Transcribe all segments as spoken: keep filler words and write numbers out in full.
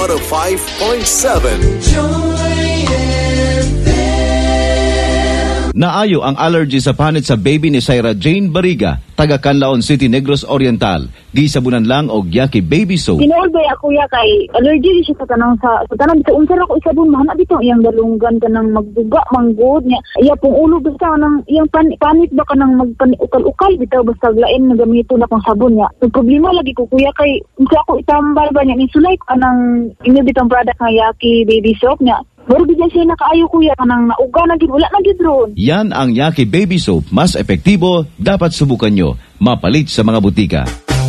one oh five point seven. Naayo ang allergy sa panit sa baby ni Syra Jane Bariga, taga Canlaon City, Negros Oriental. Di sabunan lang og Yaki Baby Soap. Tinoolbay ako ya kay allergy siya sa tanang sa sa tanang bitaw unsa ako isabon mahana bitaw iyang dalunggan kanang magduga manggod niya. Iya pong ulo basta nang iyang pan, panit ba kanang magpanikal-ukal bitaw basta lain na gamito na pang sabon niya. Ang problema lagi ko kuya kay unsa ako itambal ba niya insulay kanang inyo bitong product nga Yaki Baby Soap niya. Pero bigyan siya nakaayo kuya kanang nauga na gid wala na gid ron. Yan ang Yaki Baby Soap, mas epektibo, dapat subukan nyo. Mapalit sa mga butika.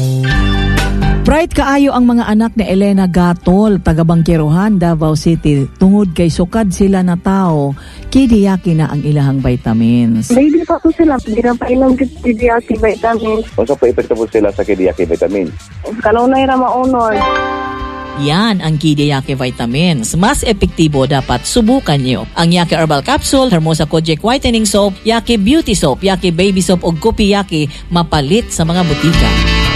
Pride kaayo ang mga anak ni Elena Gatol, taga Bangkirohan, Davao City. Tungod kay sukad sila na tao, kidiyaki na ang ilahang vitamins. Baby pa ko sila, hindi na pa ilang kidiyaki vitamins. Kung sa pa-epektibo sila sa kidiyaki vitamins? Kalunay na maunod. Yan ang Kidiyaki Vitamins. Mas epektibo, dapat subukan nyo. Ang Yaki Herbal Capsule, Hermosa Kojic Whitening Soap, Yaki Beauty Soap, Yaki Baby Soap o Gupi Yaki, mapalit sa mga butika.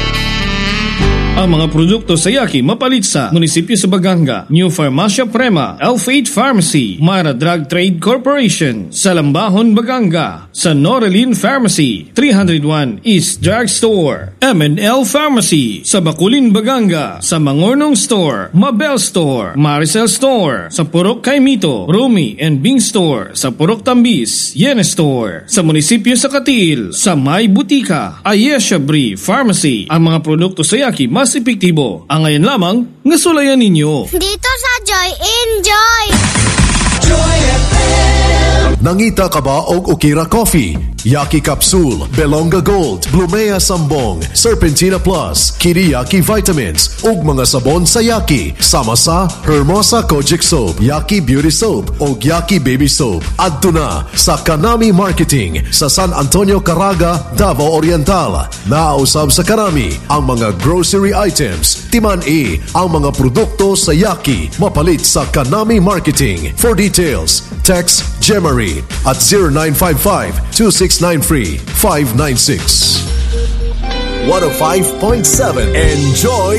Ang mga produkto sa Yaki mapalit sa Munisipyo sa Baganga, New Farmacia Prema, Elf eight Pharmacy, Mara Drug Trade Corporation, sa Lambahon, Baganga, sa Norelin Pharmacy, three oh one East Drug Store, M and L Pharmacy, sa Bakulin, Baganga, sa Mangornong Store, Mabel Store, Maricel Store, sa Purok Kaimito, Rumi and Bing Store, sa Purok Tambis, Yene Store, sa Munisipyo sa Katil, sa May Butika, Ayesha Brie Pharmacy. Ang mga produkto sa Yaki mas epektibo. Ang ngayon lamang, ngasulayan ninyo. Dito sa Joy, enjoy! Joy F M. Nangita ka ba og Okira Coffee? Yaki Capsule, Belonga Gold, Blumea Sambong, Serpentina Plus, Kiriyaki Vitamins, ug mga sabon sa Yaki. Sama sa Hermosa Kojic Soap, Yaki Beauty Soap, ug Yaki Baby Soap. Adto na sa Kanami Marketing sa San Antonio, Caraga, Davao Oriental. Naausab sa Kanami ang mga grocery items. Timan-i ang mga produkto sa Yaki. Mapalit sa Kanami Marketing. For details, text Gemary at zero nine five five, two six nine three, five nine six. one oh five point seven. Enjoy